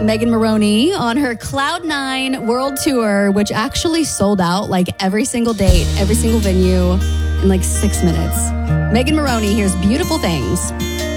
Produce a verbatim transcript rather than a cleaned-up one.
Megan Moroney on her Cloud Nine World Tour, which actually sold out like every single date, every single venue in like six minutes. Megan Moroney, here's Beautiful Things.